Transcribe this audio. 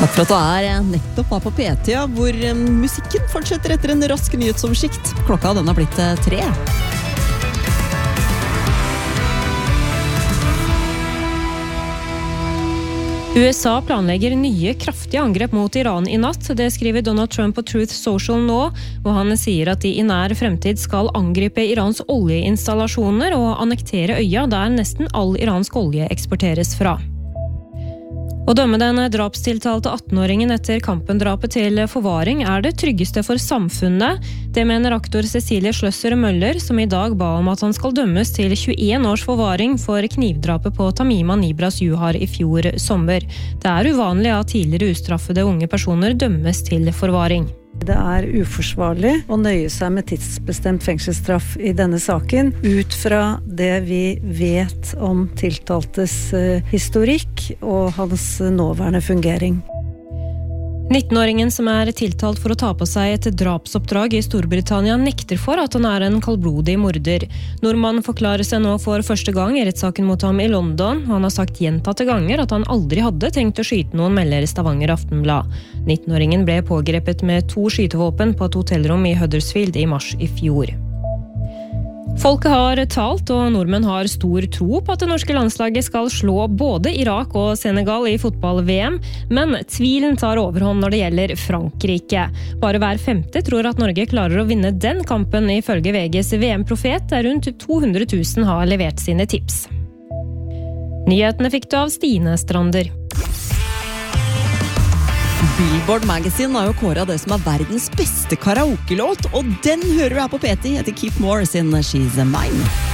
Takk for at du nettopp var på PT, hvor musikken fortsetter etter en rask nyhetsoversikt. Klokka den har blitt 3. USA planlegger nye kraftige angrep mot Iran i natt. Det skriver Donald Trump på Truth Social nå, og han sier at de i nær fremtid skal angripe Irans oljeinstallasjoner og annektere øya der nesten all iransk olje eksporteres fra. Å dømme den drapstiltalte 18-åringen etter kampendrapet til forvaring det tryggeste for samfunnet. Det mener aktor Cecilie Schløsser Møller, som i dag ba om at han skal dømmes til 21 års forvaring for knivdrapet på Tamima Nibras Juhar i fjor sommer. Det uvanlig at tidligere ustraffede unge personer dømmes til forvaring. Det uforsvarlig å nøye seg med tidsbestemt fengselsstraff i denne saken, ut fra det vi vet om tiltaltes historikk og hans nåværende fungering. 19-åringen som tiltalt for å ta på seg et drapsoppdrag i Storbritannia nekter for at han en kaldblodig morder. Nordmann forklarer seg nå for første gang i rettssaken mot ham i London. Han har sagt gjentatte ganger at han aldri hadde tenkt å skyte noen, melder Stavanger Aftenblad. 19-åringen ble pågrepet med 2 skytevåpen på et hotellrom i Huddersfield i mars i fjor. Folket har talt, og nordmenn har stor tro på at det norske landslaget skal slå både Irak og Senegal i fotball-VM, men tvilen tar overhånd når det gjelder Frankrike. Bare hver 5. tror at Norge klarer å vinne den kampen, ifølge VGs VM-profet, der rundt 200 000 har levert sine tips. Nyhetene fikk du av Stine Strander. Billboard Magazine har jo kåret det som verdens beste karaoke-låt, og den hører du her på PT etter Keith Moore sin She's Mine.